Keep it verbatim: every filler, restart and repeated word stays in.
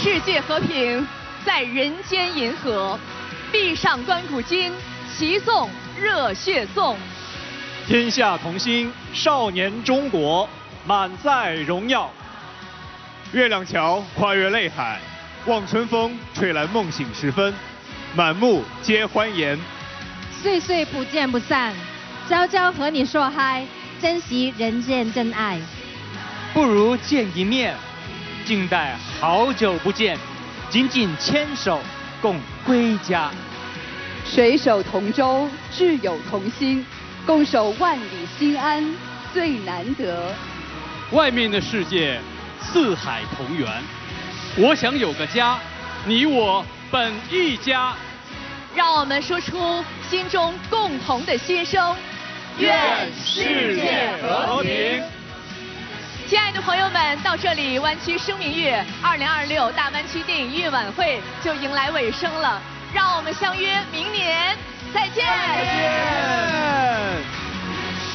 世界和平在人间银河，闭上关古今，齐颂热血颂。 天下同心，少年中国，满载荣耀。 月亮桥跨越泪海，望春风吹来梦醒时分，满目皆欢颜。 岁岁不见不散，朝朝和你说嗨，珍惜人间真爱。 不如见一面，静待好久不见，紧紧牵手共归家。 水手同舟，挚友同心，共守万里心安最难得。 外面的世界四海同源，我想有个家，你我本一家。 让我们说出心中共同的心声， 愿世界和平。 亲爱的朋友们，到这里，湾区声明月二零二六大湾区电影音乐晚会就迎来尾声了。让我们相约明年再见。